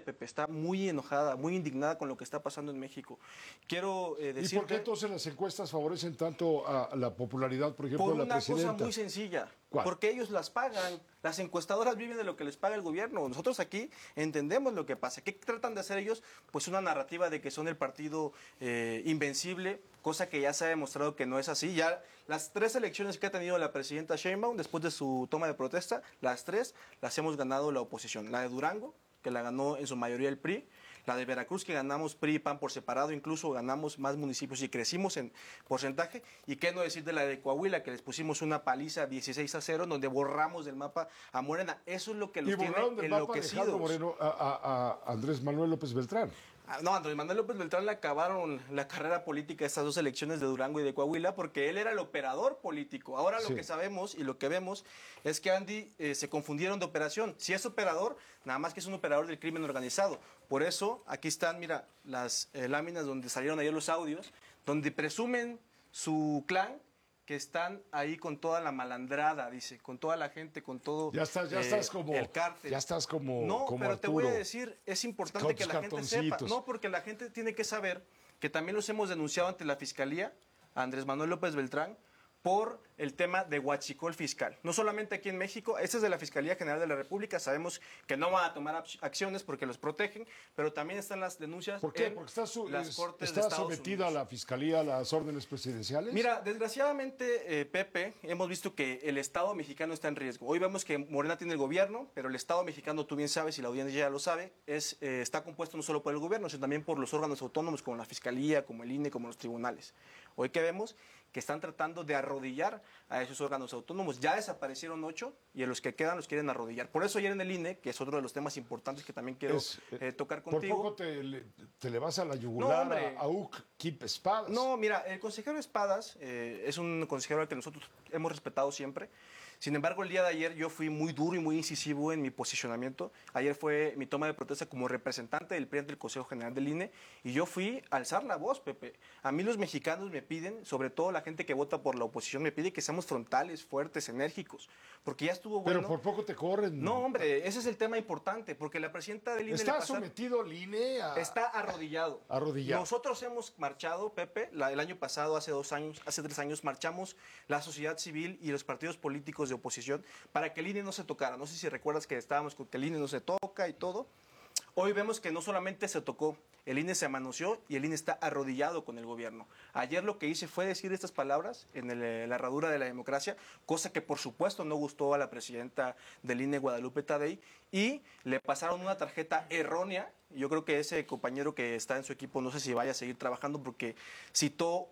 Pepe, está muy enojada, muy indignada con lo que está pasando en México. Quiero decirte... ¿Y por qué entonces las encuestas favorecen tanto a la popularidad, por ejemplo, Por de la una presidenta? cosa muy sencilla, ¿Cuál? porque ellos las pagan. Las encuestadoras viven de lo que les paga el gobierno. Nosotros aquí entendemos lo que pasa. ¿Qué tratan de hacer ellos? Pues una narrativa de que son el partido invencible, cosa que ya se ha demostrado que no es así. Ya las 3 elecciones que ha tenido la presidenta Sheinbaum después de su toma de protesta, las 3 las hemos ganado la oposición. La de Durango, que la ganó en su mayoría el PRI, la de Veracruz, que ganamos PRI y PAN por separado, incluso ganamos más municipios y crecimos en porcentaje. Y qué no decir de la de Coahuila, que les pusimos una paliza 16-0, donde borramos del mapa a Morena. Eso es lo que los tiene enloquecidos. Moreno a Andrés Manuel López Beltrán. No, Andrés Manuel López Beltrán le acabaron la carrera política a estas 2 elecciones de Durango y de Coahuila porque él era el operador político. Ahora lo que sabemos y lo que vemos es que Andy se confundieron de operación. Si es operador, nada más que es un operador del crimen organizado. Por eso, aquí están, mira, las láminas donde salieron ayer los audios, donde presumen su clan, que están ahí con toda la malandrada, dice, con toda la gente, con todo estás como el cártel. Ya estás como No, como pero Arturo, te voy a decir, es importante que la gente sepa. No, porque la gente tiene que saber que también los hemos denunciado ante la Fiscalía, a Andrés Manuel López Beltrán, por el tema de huachicol fiscal. No solamente aquí en México, este es de la Fiscalía General de la República, sabemos que no van a tomar acciones porque los protegen, pero también están las denuncias. ¿Por qué? En Porque las Cortes de está Estados sometida Unidos. a la Fiscalía a las órdenes presidenciales. Mira, desgraciadamente, Pepe, hemos visto que el Estado mexicano está en riesgo. Hoy vemos que Morena tiene el gobierno, pero el Estado mexicano, tú bien sabes y la audiencia ya lo sabe, está compuesto no solo por el gobierno, sino también por los órganos autónomos como la Fiscalía, como el INE, como los tribunales. Hoy que vemos que están tratando de arrodillar a esos órganos autónomos. Ya desaparecieron 8 y a los que quedan los quieren arrodillar. Por eso ayer en el INE, que es otro de los temas importantes que también quiero tocar contigo. Por poco te le vas a la yugular a Uc Kip Espadas. No, mira, el consejero Espadas es un consejero al que nosotros hemos respetado siempre. Sin embargo, el día de ayer yo fui muy duro y muy incisivo en mi posicionamiento. Ayer fue mi toma de protesta como representante del PRI ante el Consejo General del INE y yo fui a alzar la voz, Pepe. A mí los mexicanos me piden, sobre todo la gente que vota por la oposición, me pide que seamos frontales, fuertes, enérgicos, porque ya estuvo bueno. Pero por poco te corren. No, hombre, ese es el tema importante, porque la presidenta del INE... ¿Está sometido el INE a...? Está arrodillado. Arrodillado. Nosotros hemos marchado, Pepe, el año pasado, hace 3 años, marchamos la sociedad civil y los partidos políticos de oposición para que el INE no se tocara. No sé si recuerdas que estábamos con que el INE no se toca y todo. Hoy vemos que no solamente se tocó, el INE se manoseó y el INE está arrodillado con el gobierno. Ayer lo que hice fue decir estas palabras en la herradura de la democracia, cosa que por supuesto no gustó a la presidenta del INE, Guadalupe Tadei, y le pasaron una tarjeta errónea. Yo creo que ese compañero que está en su equipo no sé si vaya a seguir trabajando porque citó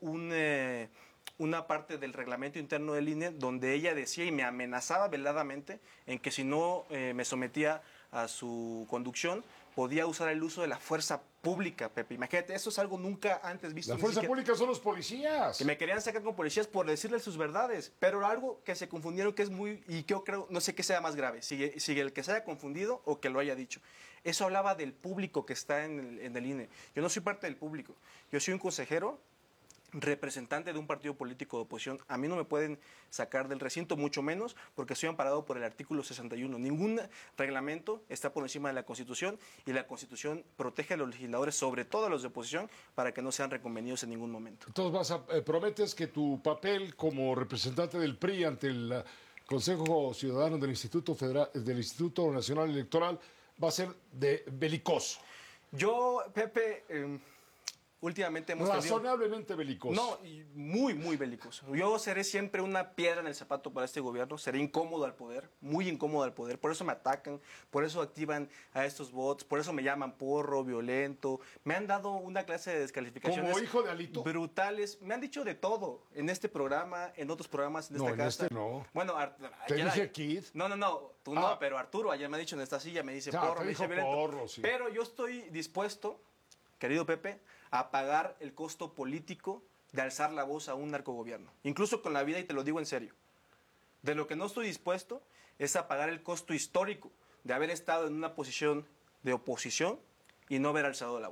una parte del reglamento interno del INE donde ella decía y me amenazaba veladamente en que si no me sometía a su conducción, podía usar el uso de la fuerza pública, Pepe. Imagínate, eso es algo nunca antes visto. La fuerza pública son los policías. Que me querían sacar con policías por decirles sus verdades, pero algo que se confundieron que es muy, y que yo creo, no sé qué sea más grave, si el que se haya confundido o que lo haya dicho. Eso hablaba del público que está en el INE. Yo no soy parte del público, yo soy un consejero representante de un partido político de oposición. A mí no me pueden sacar del recinto, mucho menos porque soy amparado por el artículo 61. Ningún reglamento está por encima de la Constitución y la Constitución protege a los legisladores, sobre todo a los de oposición, para que no sean reconvenidos en ningún momento. Entonces prometes que tu papel como representante del PRI ante el Consejo Ciudadano del Instituto Nacional Electoral va a ser de belicoso. Yo, Pepe... últimamente hemos razonablemente belicoso. No, y muy, muy belicoso. Yo seré siempre una piedra en el zapato para este gobierno, seré incómodo al poder, muy incómodo al poder, por eso me atacan, por eso activan a estos bots, por eso me llaman porro, violento, me han dado una clase de descalificaciones. ¿Como hijo de Alito? Brutales, me han dicho de todo, en este programa, en otros programas, en esta casa. No, en este no. Bueno, te dije Kid. No, tú no, pero Arturo ayer me ha dicho en esta silla, me dice porro, me dice violento. Porro, sí. Pero yo estoy dispuesto, querido Pepe, a pagar el costo político de alzar la voz a un narcogobierno. Incluso con la vida, y te lo digo en serio. De lo que no estoy dispuesto es a pagar el costo histórico de haber estado en una posición de oposición y no haber alzado la voz.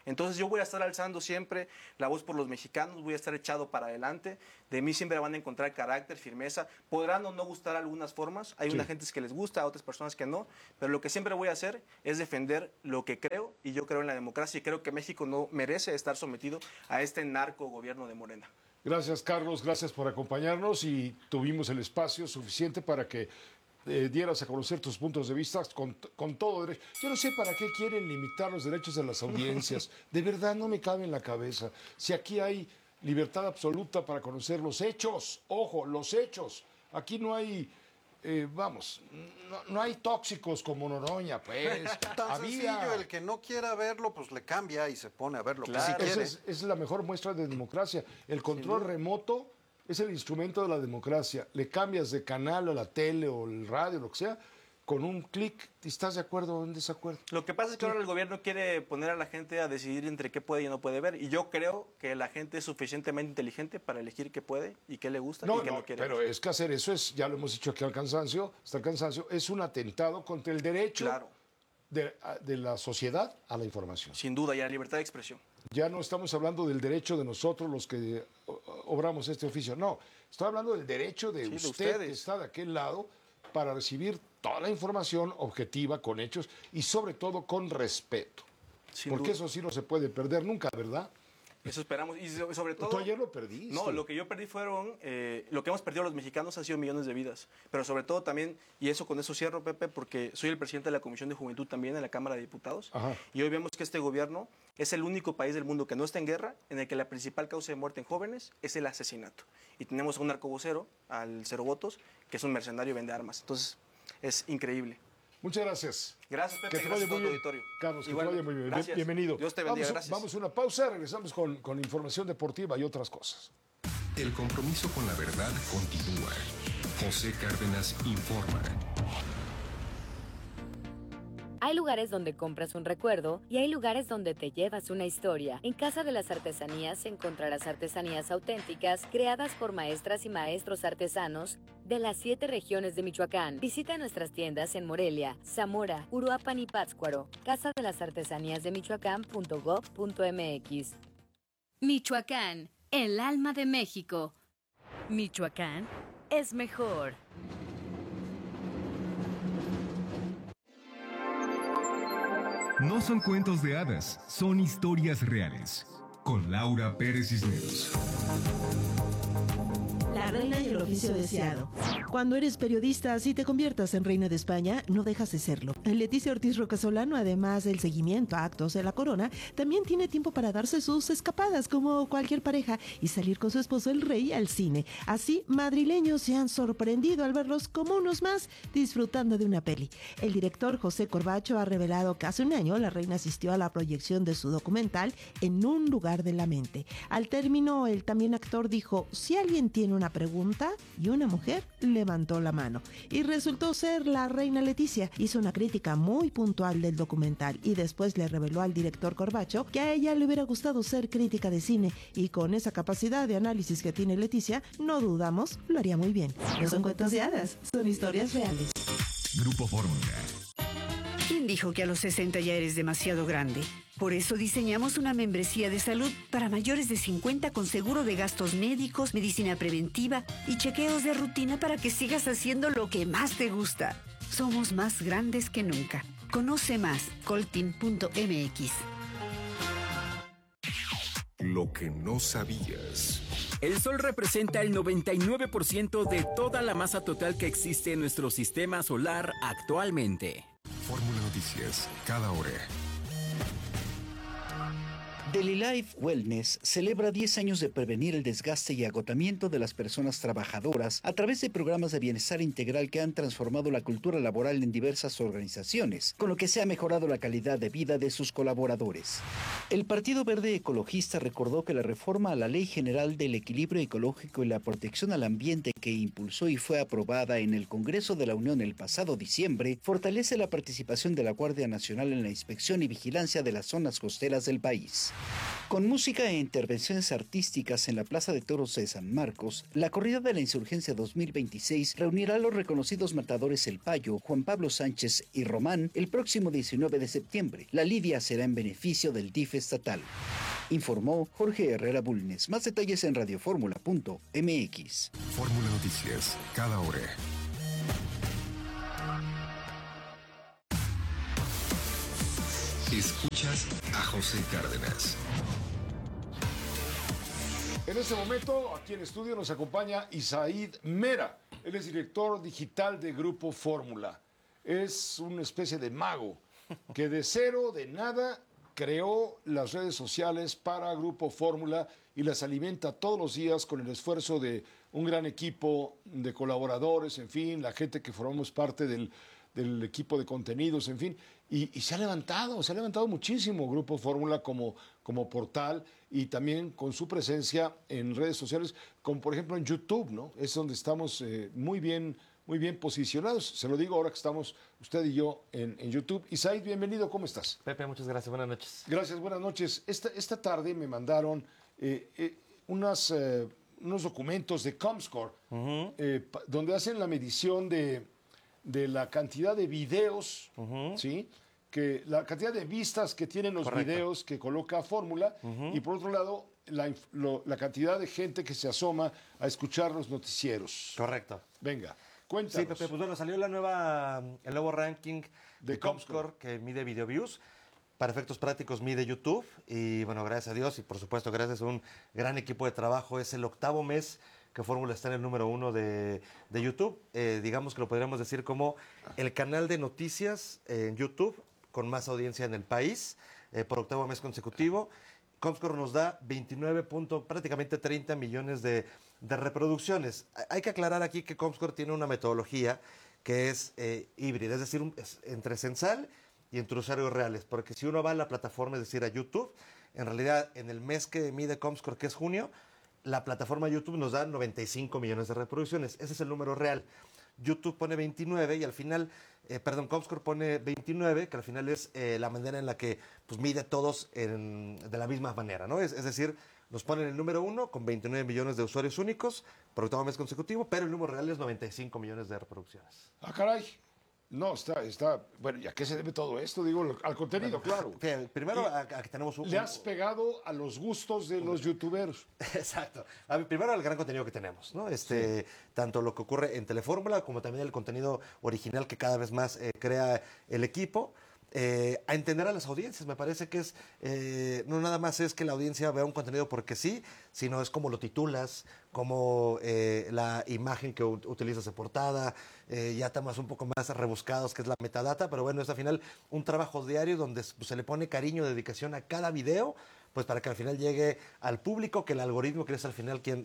Entonces yo voy a estar alzando siempre la voz por los mexicanos, voy a estar echado para adelante, de mí siempre van a encontrar carácter, firmeza, podrán o no gustar algunas formas, hay unas gentes que les gusta, otras personas que no, pero lo que siempre voy a hacer es defender lo que creo, y yo creo en la democracia y creo que México no merece estar sometido a este narco gobierno de Morena. Gracias, Carlos, gracias por acompañarnos y tuvimos el espacio suficiente para que dieras a conocer tus puntos de vista con todo derecho. Yo no sé para qué quieren limitar los derechos de las audiencias. De verdad no me cabe en la cabeza. Si aquí hay libertad absoluta para conocer los hechos, ojo, los hechos. Aquí no hay, no hay tóxicos como Noroña, pues. Tan sencillo, el que no quiera verlo, pues le cambia y se pone a ver lo que sí quiere. Esa es la mejor muestra de democracia. El control remoto es el instrumento de la democracia. Le cambias de canal a la tele o el radio, lo que sea, con un clic. ¿Estás de acuerdo o en desacuerdo? Lo que pasa es que ahora el gobierno quiere poner a la gente a decidir entre qué puede y no puede ver. Y yo creo que la gente es suficientemente inteligente para elegir qué puede y qué le gusta y qué no quiere. Pero es que hacer eso es, ya lo hemos dicho aquí hasta el cansancio, es un atentado contra el derecho de la sociedad a la información. Sin duda, y a la libertad de expresión. Ya no estamos hablando del derecho de nosotros los que obramos este oficio, no. Estoy hablando del derecho de usted que está de aquel lado para recibir toda la información objetiva, con hechos y sobre todo con respeto. Porque eso sí no se puede perder nunca, ¿verdad? Eso esperamos. Y sobre todo... ¿Tú ayer lo perdiste? No, lo que yo perdí fueron... lo que hemos perdido los mexicanos han sido millones de vidas. Pero sobre todo también, y eso con eso cierro, Pepe, porque soy el presidente de la Comisión de Juventud también en la Cámara de Diputados. Ajá. Y hoy vemos que este gobierno es el único país del mundo que no está en guerra, en el que la principal causa de muerte en jóvenes es el asesinato. Y tenemos a un narcovocero, al Cero Votos, que es un mercenario y vende armas. Entonces, es increíble. Muchas gracias. Gracias, Pepe. Que te vaya muy bien. Auditorio. Carlos, que Igual, te vaya muy bien. gracias. Bienvenido. Dios te bendiga, gracias. Vamos a una pausa, regresamos con información deportiva y otras cosas. El compromiso con la verdad continúa. José Cárdenas informa. Hay lugares donde compras un recuerdo y hay lugares donde te llevas una historia. En Casa de las Artesanías encontrarás artesanías auténticas creadas por maestras y maestros artesanos de las 7 regiones de Michoacán. Visita nuestras tiendas en Morelia, Zamora, Uruapan y Pátzcuaro. Casa de las Artesanías de Michoacán.gov.mx. Michoacán, el alma de México. Michoacán es mejor. No son cuentos de hadas, son historias reales. Con Laura Pérez Cisneros. La reina y el oficio deseado. Cuando eres periodista, si te conviertas en reina de España, no dejas de serlo. Leticia Ortiz Rocasolano, además del seguimiento a actos de la corona, también tiene tiempo para darse sus escapadas como cualquier pareja y salir con su esposo el rey al cine. Así, madrileños se han sorprendido al verlos como unos más disfrutando de una peli. El director José Corbacho ha revelado que hace un año la reina asistió a la proyección de su documental En un lugar de la mente. Al término, el también actor dijo: si alguien tiene una pregunta, y una mujer levantó la mano. Y resultó ser la reina Leticia. Hizo una crítica muy puntual del documental y después le reveló al director Corbacho que a ella le hubiera gustado ser crítica de cine, y con esa capacidad de análisis que tiene Leticia, no dudamos, lo haría muy bien. No son cuentos de hadas, son historias reales. Grupo Fórmula. ¿Quién dijo que a los 60 ya eres demasiado grande? Por eso diseñamos una membresía de salud para mayores de 50 con seguro de gastos médicos, medicina preventiva y chequeos de rutina para que sigas haciendo lo que más te gusta. Somos más grandes que nunca. Conoce más, coltin.mx. Lo que no sabías. El Sol representa el 99% de toda la masa total que existe en nuestro sistema solar actualmente. Fórmula Noticias, cada hora. Daily Life Wellness celebra 10 años de prevenir el desgaste y agotamiento de las personas trabajadoras a través de programas de bienestar integral que han transformado la cultura laboral en diversas organizaciones, con lo que se ha mejorado la calidad de vida de sus colaboradores. El Partido Verde Ecologista recordó que la reforma a la Ley General del Equilibrio Ecológico y la Protección al Ambiente que impulsó y fue aprobada en el Congreso de la Unión el pasado diciembre fortalece la participación de la Guardia Nacional en la inspección y vigilancia de las zonas costeras del país. Con música e intervenciones artísticas en la Plaza de Toros de San Marcos, la corrida de la Insurgencia 2026 reunirá a los reconocidos matadores El Payo, Juan Pablo Sánchez y Román el próximo 19 de septiembre. La lidia será en beneficio del DIF estatal. Informó Jorge Herrera Bulnes. Más detalles en radioformula.mx. Fórmula Noticias, cada hora. Escuchas a José Cárdenas. En este momento, aquí en estudio nos acompaña Isaid Mera. Él es director digital de Grupo Fórmula. Es una especie de mago que de cero, de nada, creó las redes sociales para Grupo Fórmula y las alimenta todos los días con el esfuerzo de un gran equipo de colaboradores, en fin, la gente que formamos parte del equipo de contenidos, en fin, y se ha levantado muchísimo Grupo Fórmula como portal y también con su presencia en redes sociales, como por ejemplo en YouTube, ¿no? Es donde estamos muy bien posicionados. Se lo digo ahora que estamos usted y yo en YouTube. Isaid, bienvenido, ¿cómo estás? Pepe, muchas gracias, buenas noches. Gracias, buenas noches. Esta tarde me mandaron unos documentos de Comscore, donde hacen la medición de la cantidad de videos, ¿sí? Que la cantidad de vistas que tienen los videos que coloca Fórmula, y por otro lado, la cantidad de gente que se asoma a escuchar los noticieros. Correcto. Venga, cuéntanos. Sí, Pepe, pues bueno, salió el nuevo ranking de Comscore que mide video views. Para efectos prácticos mide YouTube y bueno, gracias a Dios y por supuesto gracias a un gran equipo de trabajo, es el 8º mes que Fórmula está en el número 1 de YouTube. Digamos que lo podríamos decir como el canal de noticias en YouTube con más audiencia en el país por 8º mes consecutivo. Comscore nos da 29 prácticamente 30 millones de reproducciones. Hay que aclarar aquí que Comscore tiene una metodología que es híbrida, es decir, es entre censal y entre usuarios reales, porque si uno va a la plataforma, es decir, a YouTube, en realidad en el mes que mide Comscore, que es junio, la plataforma YouTube nos da 95 millones de reproducciones. Ese es el número real. YouTube pone 29 y al final, Comscore pone 29, que al final es la manera en la que pues, mide todos de la misma manera, ¿no? Es decir, nos ponen el número 1 con 29 millones de usuarios únicos por 8º mes consecutivo, pero el número real es 95 millones de reproducciones. Ah, caray. No, está... Bueno, ¿y a qué se debe todo esto? Digo, al contenido, claro. Primero, a que tenemos le has pegado a los gustos de los youtuberos. Exacto. Primero, al gran contenido que tenemos, ¿no? Tanto lo que ocurre en Telefórmula como también el contenido original que cada vez más crea el equipo. A entender a las audiencias, me parece que es no nada más es que la audiencia vea un contenido porque sí, sino es como lo titulas, como la imagen que utilizas de portada, ya temas un poco más rebuscados que es la metadata, pero bueno, es al final un trabajo diario donde se le pone cariño, dedicación a cada video, pues para que al final llegue al público, que el algoritmo, que es al final quien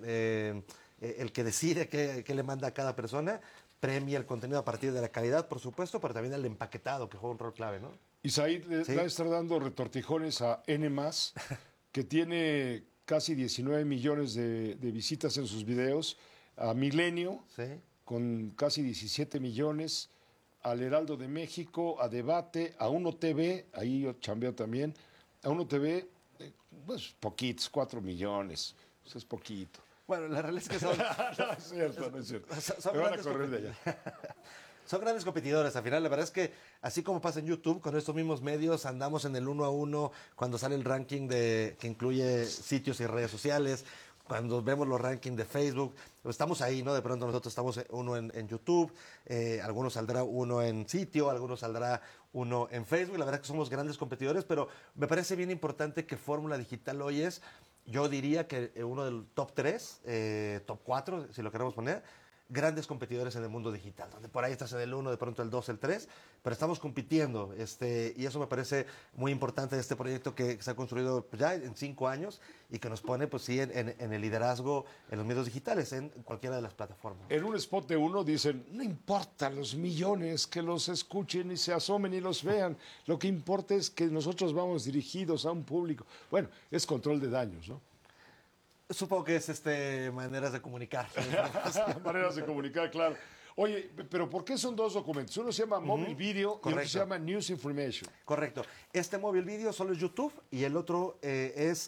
el que decide qué le manda a cada persona, premia el contenido a partir de la calidad, por supuesto, pero también el empaquetado, que juega un rol clave, ¿no? Isaid le va a estar dando retortijones a N+, que tiene casi 19 millones de visitas en sus videos, a Milenio, con casi 17 millones, al Heraldo de México, a Debate, a Uno TV, ahí yo chambeo también, a Uno TV, pues poquitos, 4 millones, pues es poquito. Bueno, la realidad es que son... no es cierto, no es cierto. Me van a correr de allá. Son grandes competidores, al final. La verdad es que, así como pasa en YouTube, con estos mismos medios andamos en el 1 a 1 cuando sale el ranking que incluye sitios y redes sociales, cuando vemos los rankings de Facebook, estamos ahí, ¿no? De pronto nosotros estamos uno en YouTube, algunos saldrá uno en sitio, algunos saldrá uno en Facebook. La verdad es que somos grandes competidores, pero me parece bien importante que Fórmula Digital hoy es... Yo diría que uno del top 3, top 4, si lo queremos poner, grandes competidores en el mundo digital, donde por ahí estás en el 1, de pronto el 2, el 3, pero estamos compitiendo, y eso me parece muy importante de este proyecto que se ha construido pues, ya en 5 años y que nos pone, pues sí, en el liderazgo en los medios digitales, en cualquiera de las plataformas. En un spot de Uno dicen, no importa los millones que los escuchen y se asomen y los vean, lo que importa es que nosotros vamos dirigidos a un público. Bueno, es control de daños, ¿no? Supongo que es maneras de comunicar. Maneras de comunicar, claro. Oye, pero ¿por qué son 2 documentos? Uno se llama Mobile Video y otro se llama News Information. Correcto. Este Mobile Video solo es YouTube y el otro es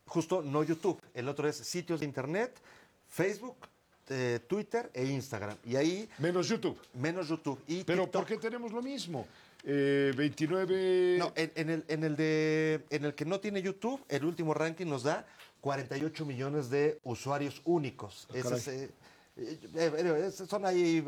justo no YouTube. El otro es sitios de internet, Facebook, Twitter e Instagram. Y ahí... Menos YouTube. Menos YouTube. Y Pero TikTok. ¿por qué tenemos lo mismo? 29... No, en el que no tiene YouTube, el último ranking nos da 48 millones de usuarios únicos. Son ahí...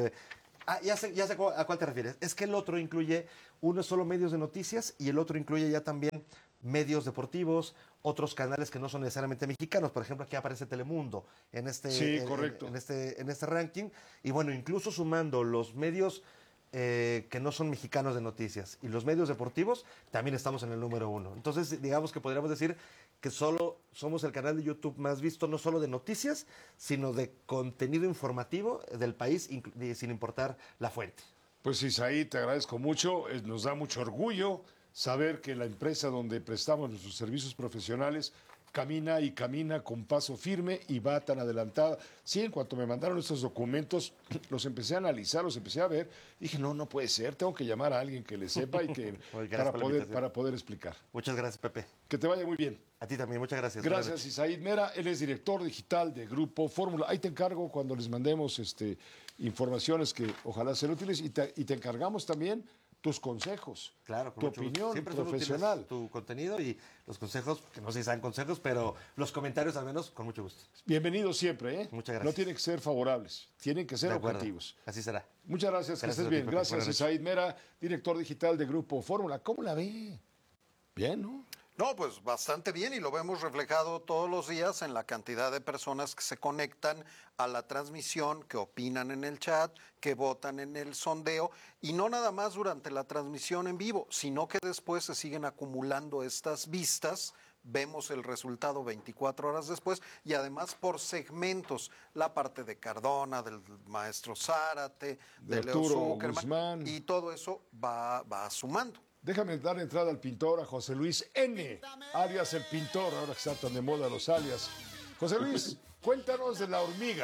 ya sé a cuál te refieres. Es que el otro incluye uno solo medios de noticias y el otro incluye ya también medios deportivos, otros canales que no son necesariamente mexicanos. Por ejemplo, aquí aparece Telemundo en correcto. en este ranking. Y bueno, incluso sumando los medios que no son mexicanos de noticias y los medios deportivos, también estamos en el número 1. Entonces, digamos que podríamos decir que solo somos el canal de YouTube más visto, no solo de noticias, sino de contenido informativo del país, sin importar la fuente. Pues Isaí, te agradezco mucho, nos da mucho orgullo saber que la empresa donde prestamos nuestros servicios profesionales camina y camina con paso firme y va tan adelantada. Sí, en cuanto me mandaron estos documentos, los empecé a analizar, los empecé a ver, dije, no puede ser, tengo que llamar a alguien que le sepa y que para poder explicar. Muchas gracias, Pepe. Que te vaya muy bien. A ti también, muchas gracias. Gracias, Isaíd Mera, él es director digital de Grupo Fórmula. Ahí te encargo cuando les mandemos informaciones que ojalá sean útiles y te encargamos también tus consejos, claro, tu opinión profesional. Tu contenido y los consejos, que no sé si sean consejos, pero los comentarios al menos, con mucho gusto. Bienvenidos siempre, ¿eh? Muchas gracias. No tienen que ser favorables, tienen que ser objetivos. Así será. Muchas gracias, que estés bien. Gracias, Isaíd Mera, director digital de Grupo Fórmula. ¿Cómo la ve? Bien, ¿no? No, pues bastante bien y lo vemos reflejado todos los días en la cantidad de personas que se conectan a la transmisión, que opinan en el chat, que votan en el sondeo y no nada más durante la transmisión en vivo, sino que después se siguen acumulando estas vistas. Vemos el resultado 24 horas después y además por segmentos, la parte de Cardona, del maestro Zárate, de Leo Zuckerman, y todo eso va sumando. Déjame dar entrada al pintor, a José Luis N., alias el pintor, ahora que está tan de moda los alias. José Luis, cuéntanos de la hormiga.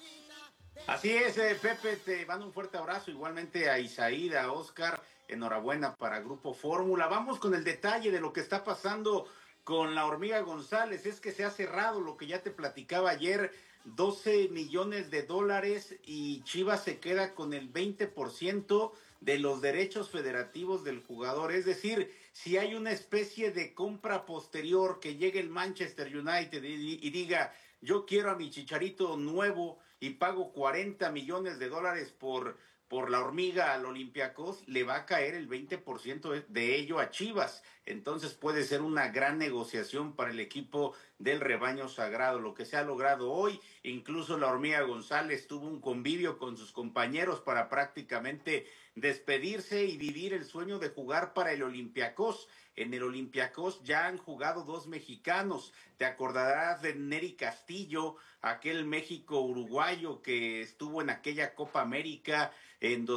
Así es, Pepe, te mando un fuerte abrazo, igualmente a Isaíd, a Oscar, enhorabuena para Grupo Fórmula. Vamos con el detalle de lo que está pasando con la hormiga González. Es que se ha cerrado lo que ya te platicaba ayer, 12 millones de dólares y Chivas se queda con el 20% de los derechos federativos del jugador. Es decir, si hay una especie de compra posterior que llegue el Manchester United y diga, yo quiero a mi Chicharito nuevo y pago 40 millones de dólares por la hormiga al Olympiacos, le va a caer el 20% de ello a Chivas. Entonces puede ser una gran negociación para el equipo del rebaño sagrado. Lo que se ha logrado hoy, incluso la hormiga González tuvo un convivio con sus compañeros para prácticamente despedirse y vivir el sueño de jugar para el Olympiacos. En el Olympiacos ya han jugado 2 mexicanos. Te acordarás de Nery Castillo, aquel México-uruguayo que estuvo en aquella Copa América en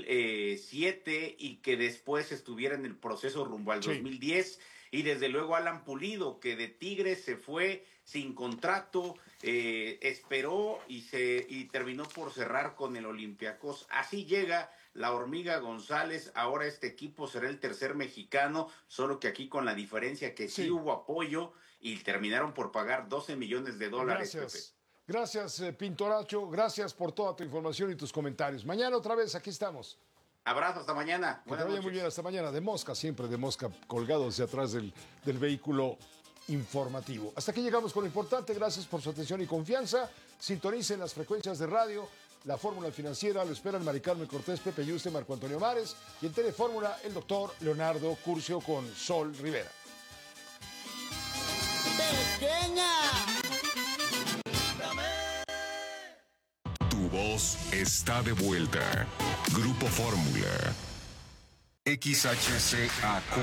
2007 y que después estuviera en el proceso rumbo al 2010. Y desde luego Alan Pulido, que de Tigres se fue sin contrato, esperó y terminó por cerrar con el Olympiacos. Así llega la hormiga González. Ahora este equipo será el tercer mexicano, solo que aquí con la diferencia que sí hubo apoyo y terminaron por pagar 12 millones de dólares. Gracias. Gracias, Pintoracho. Gracias por toda tu información y tus comentarios. Mañana otra vez, aquí estamos. Abrazo, hasta mañana. Que te vaya muy bien, hasta mañana. De mosca, siempre de mosca, colgados de atrás del vehículo informativo. Hasta aquí llegamos con lo importante. Gracias por su atención y confianza. Sintonicen las frecuencias de radio. La Fórmula Financiera lo esperan Mari Carmen Cortés, Pepe Yuste, Marco Antonio Mares y en Telefórmula el doctor Leonardo Curcio con Sol Rivera. Pequeña. Tu voz está de vuelta. Grupo Fórmula. XHCAQ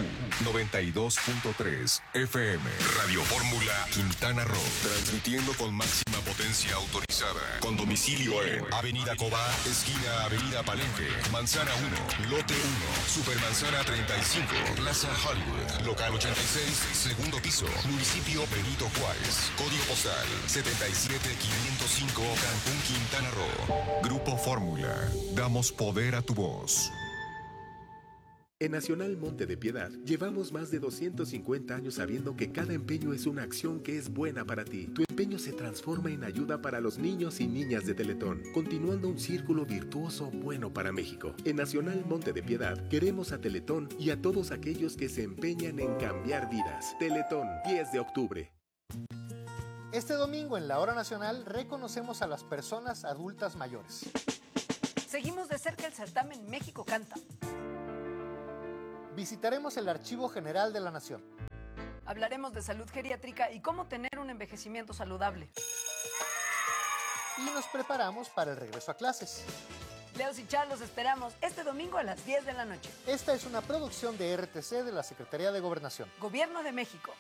92.3 FM. Radio Fórmula Quintana Roo. Transmitiendo con máxima potencia autorizada. Con domicilio en Avenida Cobá, esquina Avenida Palenque, Manzana 1, Lote 1, Supermanzana 35, Plaza Hollywood, Local 86, segundo piso, Municipio Benito Juárez. Código postal 77505, Cancún, Quintana Roo. Grupo Fórmula. Damos poder a tu voz. En Nacional Monte de Piedad, llevamos más de 250 años sabiendo que cada empeño es una acción que es buena para ti. Tu empeño se transforma en ayuda para los niños y niñas de Teletón, continuando un círculo virtuoso bueno para México. En Nacional Monte de Piedad, queremos a Teletón y a todos aquellos que se empeñan en cambiar vidas. Teletón, 10 de octubre. Este domingo en la Hora Nacional reconocemos a las personas adultas mayores. Seguimos de cerca el certamen México Canta. Visitaremos el Archivo General de la Nación. Hablaremos de salud geriátrica y cómo tener un envejecimiento saludable. Y nos preparamos para el regreso a clases. Leos y Char los esperamos este domingo a las 10 de la noche. Esta es una producción de RTC de la Secretaría de Gobernación. Gobierno de México.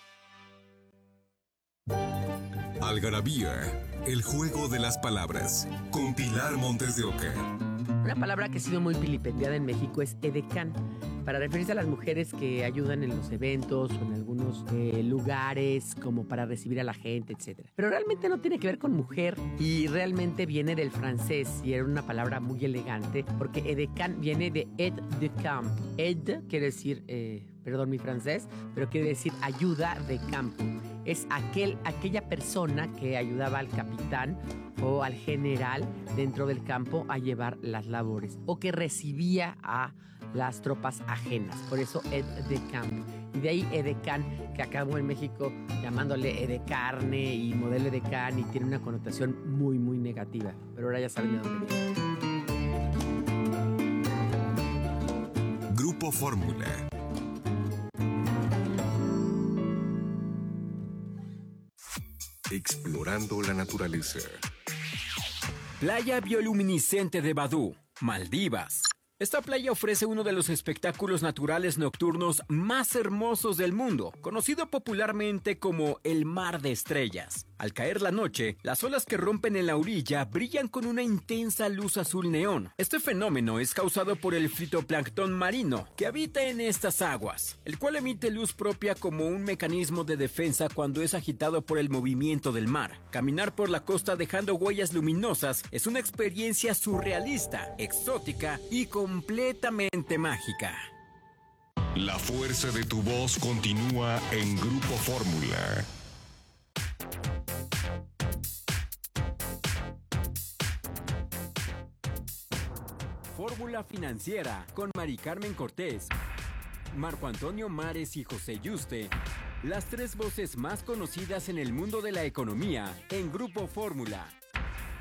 Algarabía, el juego de las palabras, con Pilar Montes de Oca. Una palabra que ha sido muy vilipendiada en México es edecán, para referirse a las mujeres que ayudan en los eventos o en algunos lugares como para recibir a la gente, etc. Pero realmente no tiene que ver con mujer y realmente viene del francés y era una palabra muy elegante porque edecán viene de aide de camp. Aide quiere decir, perdón mi francés, pero quiere decir ayuda de campo. Es aquella persona que ayudaba al capitán o al general dentro del campo a llevar las labores o que recibía a las tropas ajenas. Por eso aide de camp. Y de ahí edecán, que acabó en México llamándole edecarne y modelo edecán y tiene una connotación muy, muy negativa. Pero ahora ya saben de dónde viene. Grupo Fórmula. Explorando la naturaleza. Playa bioluminiscente de Badú, Maldivas. Esta playa ofrece uno de los espectáculos naturales nocturnos más hermosos del mundo, conocido popularmente como el Mar de Estrellas. Al caer la noche, las olas que rompen en la orilla brillan con una intensa luz azul neón. Este fenómeno es causado por el fitoplancton marino que habita en estas aguas, el cual emite luz propia como un mecanismo de defensa cuando es agitado por el movimiento del mar. Caminar por la costa dejando huellas luminosas es una experiencia surrealista, exótica y completamente mágica. La fuerza de tu voz continúa en Grupo Fórmula. Fórmula Financiera con Mari Carmen Cortés, Marco Antonio Mares y José Yuste. Las tres voces más conocidas en el mundo de la economía en Grupo Fórmula.